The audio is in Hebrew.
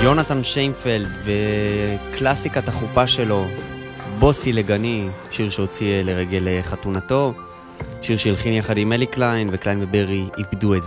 יונתן שיינפלד וקלאסיקת החופה שלו, בוסי לגני, שיר שהוציא לרגל חתונתו, שיר שהלחין יחד עם אלי קליין, וקליין וברי איבדו את